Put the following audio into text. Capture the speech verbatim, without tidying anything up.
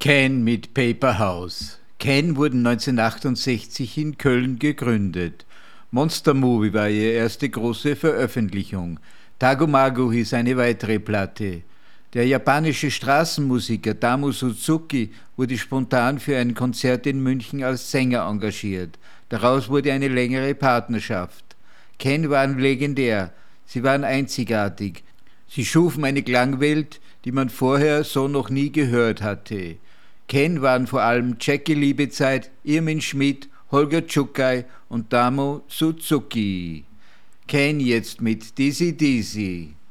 Can mit Paper House. Can wurden neunzehnhundertachtundsechzig in Köln gegründet. Monster Movie war ihre erste große Veröffentlichung. Tagomago hieß eine weitere Platte. Der japanische Straßenmusiker Tamu Suzuki wurde spontan für ein Konzert in München als Sänger engagiert. Daraus wurde eine längere Partnerschaft. Can waren legendär, sie waren einzigartig. Sie schufen eine Klangwelt, die man vorher so noch nie gehört hatte. Can waren vor allem Jackie Liebezeit, Irmin Schmidt, Holger Czukay und Tamu Suzuki. Can jetzt mit Dizzy Dizzy.